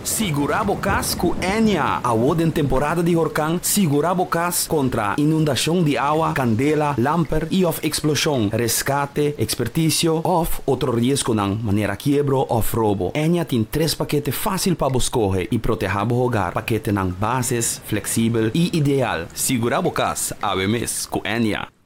Segurabo Cas com Enya. Award em temporada de huracán, Segurabo Cas contra inundação de água, candela, lamper e of explosão, rescate, expertício of outro risco na maneira quebro of roubo. Enya tem 3 paquetes fácil para buscar e proteger o hogar. Paquete ng bases, flexível e ideal. Segurabo Cas, ave mes com Enya.